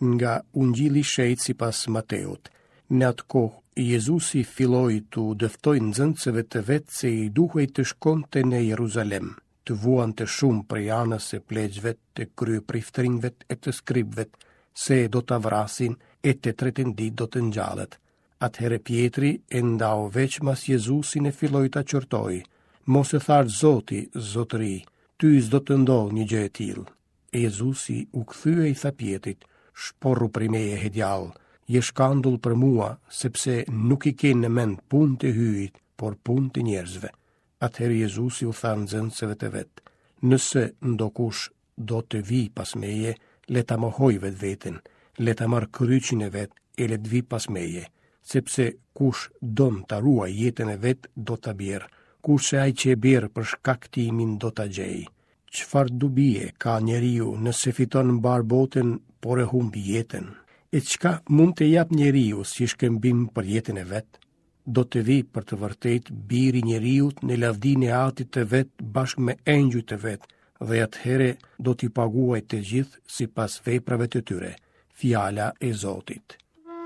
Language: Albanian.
nga Ungjilli i Shejtë sipas Mateut. Në atë kohë, Jezusi filloi të dëftoj nxënësve të vetë se i duhej të shkonte në Jeruzalem, të vuante shumë prej anës së pleqëve, të kryepriftërinjve e të skribëve, se do ta vrasin e të tretën ditë do të ngjallet. Atëherë Pietri e ndau veç mas Jezusin e filloi ta qortoi. Mos e thash Zoti, zotëri, ty s'do të ndodh një gjë e tillë. E Jezusi u kthye i tha Pietrit, shporru prej meje hedjall, je shkandull për mua, sepse nuk i ke në mend punë të hyjit, por punë të njerëzve. Atëherë Jezusi u tha nxënësve të vetë, nëse ndokush do të vi pas meje, le ta mohoj vetveten, le ta marr kryqin e vet e le të vi pas meje, sepse kush don ta ruaj jetën e vet do ta bjerë, kurse ai që e bjerë për shkak të imin do ta gjejë. Çfarë dobie ka njeriu nëse fiton mbar botën, por e humbi jetën? E çka mund të jap njeriu si shkëmbim për jetën e vet? Do të vi për të vërtet biri njeriut në lavdinë e Atit të vet bashkë me engjujt të vet, dhe atëherë do t'i paguaj të gjithë sipas veprave të tyre. Fjala e Zotit.